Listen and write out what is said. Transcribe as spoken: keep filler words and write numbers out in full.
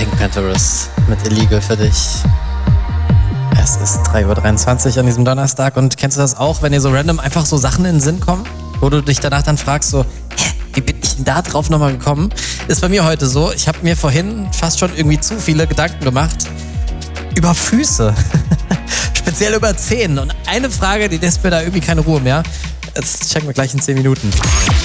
Pink Panthers mit Illegal für dich. Es ist drei Uhr dreiundzwanzig an diesem Donnerstag und kennst du das auch, wenn dir so random einfach so Sachen in den Sinn kommen, wo du dich danach dann fragst so, hä, wie bin ich denn da drauf nochmal gekommen? Ist bei mir heute so, ich habe mir vorhin fast schon irgendwie zu viele Gedanken gemacht über Füße, speziell über Zehen und eine Frage, die lässt mir da irgendwie keine Ruhe mehr. Das checken wir gleich in zehn Minuten.